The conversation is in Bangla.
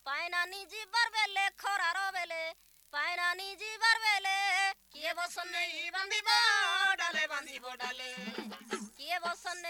পায়নানি জিবার বেলে খরার বেলে পায়নানি জিবার বেলে কিয়ে বসন নেই বান্ধিব ডালে বান্ধিব ডালে কিয়ে বসন